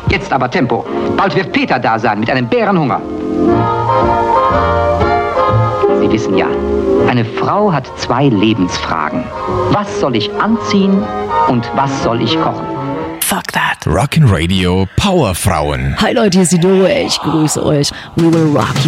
Jetzt aber Tempo. Bald wird Peter da sein mit einem Bärenhunger. Sie wissen ja, eine Frau hat 2 Lebensfragen. Was soll ich anziehen und was soll ich kochen? Fuck that. Rockin' Radio Powerfrauen. Hi Leute, hier ist die Dore. Ich grüße euch. We will rock you.